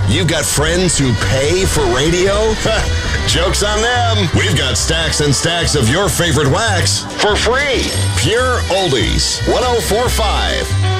You've got friends who pay for radio? Joke's on them. We've got stacks and stacks of your favorite wax for free. Pure Oldies 104.5.